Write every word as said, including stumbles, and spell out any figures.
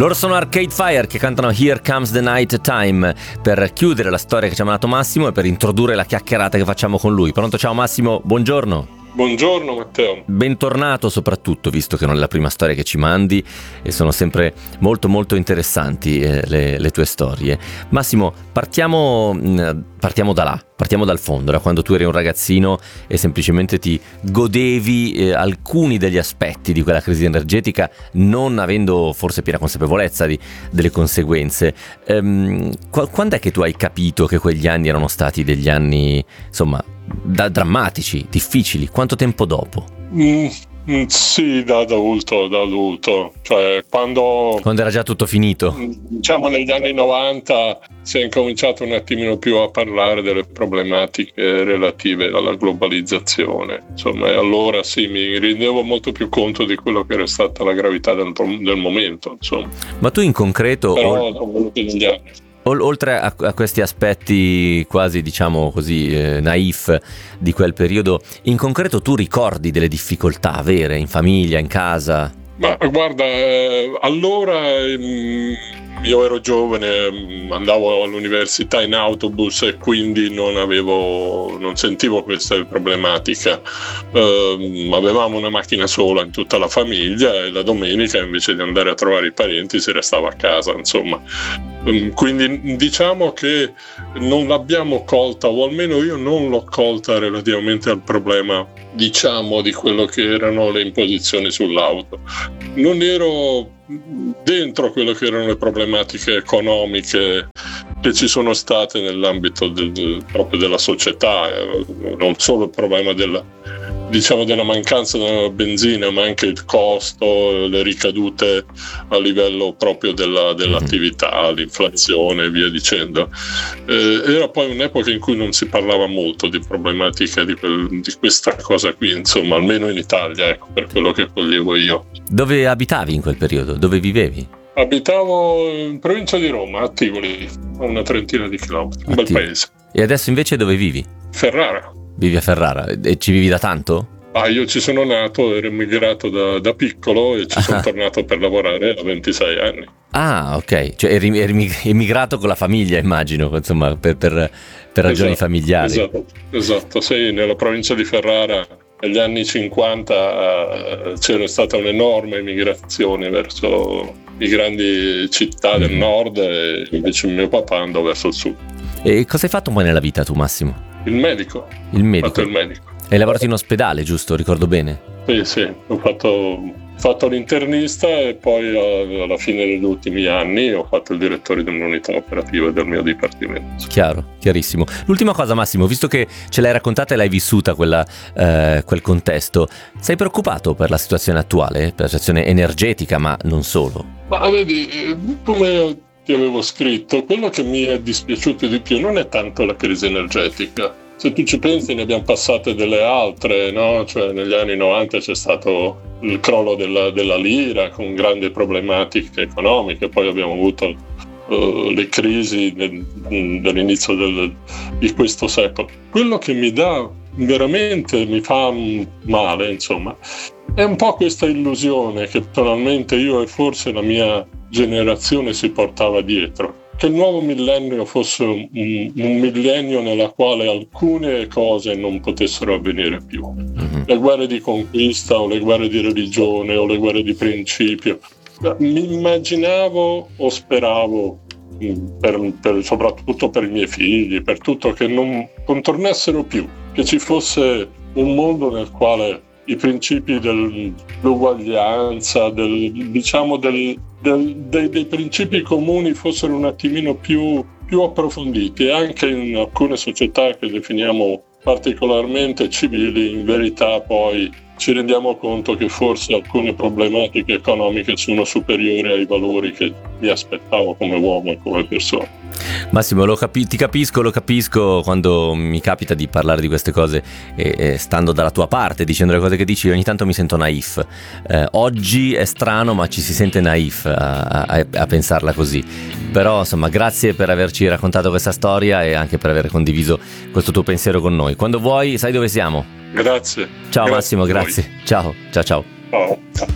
Loro sono Arcade Fire che cantano Here Comes the Night Time per chiudere la storia che ci ha mandato Massimo e per introdurre la chiacchierata che facciamo con lui. Pronto? Ciao Massimo, buongiorno. Buongiorno Matteo. Bentornato soprattutto, visto che non è la prima storia che ci mandi e sono sempre molto molto interessanti eh, le, le tue storie. Massimo, partiamo, partiamo da là, partiamo dal fondo, da quando tu eri un ragazzino e semplicemente ti godevi eh, alcuni degli aspetti di quella crisi energetica, non avendo forse piena consapevolezza di, delle conseguenze. Ehm, qu- quando è che tu hai capito che quegli anni erano stati degli anni, insomma, da drammatici, difficili? Quanto tempo dopo? Mm, mm, sì, da adulto, da adulto. Cioè, quando... Quando era già tutto finito? Diciamo negli anni novanta si è incominciato un attimino più a parlare delle problematiche relative alla globalizzazione. Insomma, e allora sì, mi rendevo molto più conto di quello che era stata la gravità del, del momento, insomma. Ma tu in concreto... Però sono voluti negli anni. Oltre a, a questi aspetti quasi, diciamo così, eh, naif di quel periodo, in concreto tu ricordi delle difficoltà vere in famiglia, in casa? Ma guarda, eh, allora ehm, io ero giovane, andavo all'università in autobus e quindi non avevo, non sentivo questa problematica. Eh, avevamo una macchina sola in tutta la famiglia e la domenica invece di andare a trovare i parenti si restava a casa, insomma. Quindi diciamo che non l'abbiamo colta, o almeno io non l'ho colta relativamente al problema, diciamo, di quello che erano le imposizioni sull'auto. Non ero dentro quello che erano le problematiche economiche che ci sono state nell'ambito del, del, proprio della società, non solo il problema della, diciamo, della mancanza della benzina, ma anche il costo, le ricadute a livello proprio della, dell'attività, l'inflazione e via dicendo. Eh, era poi un'epoca in cui non si parlava molto di problematica di, quel, di questa cosa qui, insomma, almeno in Italia, ecco, per quello che coglievo io. Dove abitavi in quel periodo? Dove vivevi? Abitavo in provincia di Roma, a Tivoli, a una trentina di chilometri, un bel paese. E adesso invece dove vivi? Ferrara. Vivi a Ferrara e ci vivi da tanto? Ah, io ci sono nato, ero emigrato da, da piccolo e ci sono ah. tornato per lavorare a ventisei anni. Ah, ok, cioè eri, eri emigrato con la famiglia, immagino, insomma, per, per, per ragioni esatto, familiari. Esatto, esatto, sì, nella provincia di Ferrara negli anni cinquanta uh, c'era stata un'enorme emigrazione verso le grandi città del nord e invece mio papà andò verso il sud. E cosa hai fatto poi nella vita tu, Massimo? Il medico. Il medico? Ho fatto il medico. Hai lavorato in ospedale, giusto? Ricordo bene? Sì, sì, ho fatto, fatto l'internista e poi alla fine degli ultimi anni ho fatto il direttore dell'unità operativa del mio dipartimento. Chiaro, chiarissimo. L'ultima cosa, Massimo, visto che ce l'hai raccontata e l'hai vissuta quella, eh, quel contesto, sei preoccupato per la situazione attuale, per la situazione energetica, ma non solo? Ma vedi, come ti avevo scritto, quello che mi è dispiaciuto di più non è tanto la crisi energetica. Se tu ci pensi ne abbiamo passate delle altre, no? Cioè negli anni novanta c'è stato il crollo della, della lira con grandi problematiche economiche, poi abbiamo avuto uh, le crisi del, dell'inizio del, di questo secolo. Quello che mi dà veramente, mi fa male, insomma, è un po' questa illusione che personalmente io e forse la mia generazione si portava dietro. Che il nuovo millennio fosse un, un millennio nella quale alcune cose non potessero avvenire più. Mm-hmm. Le guerre di conquista o le guerre di religione o le guerre di principio. Mi immaginavo o speravo, per, per, soprattutto per i miei figli, per tutto, che non, non tornassero più, che ci fosse un mondo nel quale i principi dell'uguaglianza, del, diciamo del, del, dei, dei principi comuni fossero un attimino più, più approfonditi, e anche in alcune società che definiamo particolarmente civili, in verità poi ci rendiamo conto che forse alcune problematiche economiche sono superiori ai valori che mi aspettavo come uomo e come persona. Massimo, lo capi- ti capisco, lo capisco quando mi capita di parlare di queste cose e, e stando dalla tua parte, dicendo le cose che dici, ogni tanto mi sento naif. Eh, oggi è strano, ma ci si sente naif a, a, a pensarla così. Però, insomma, grazie per averci raccontato questa storia e anche per aver condiviso questo tuo pensiero con noi. Quando vuoi, sai dove siamo? Grazie. Ciao grazie Massimo, grazie. Ciao, ciao, ciao. Ciao.